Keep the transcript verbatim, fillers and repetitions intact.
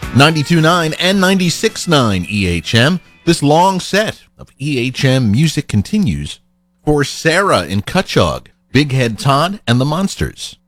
ninety-two point nine and ninety-six point nine E H M. This long set of E H M music continues for Sarah in Cutchogue, Big Head Todd and the Monsters.